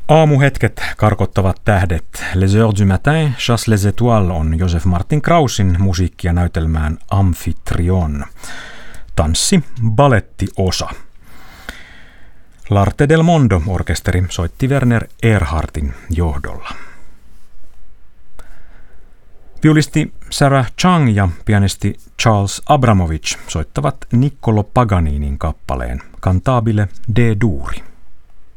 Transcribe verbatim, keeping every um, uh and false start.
Aamuhetket karkottavat tähdet. Les heures du matin, chasse les étoiles on Joseph Martin Krausin musiikkia näytelmään Amphitryon. Tanssi, balettiosa. L'Arte del Mondo-orkesteri soitti Werner Erhardtin johdolla. Viulisti Sarah Chang ja pianisti Charles Abramovich soittavat Niccolò Paganinin kappaleen Cantabile D-duuri.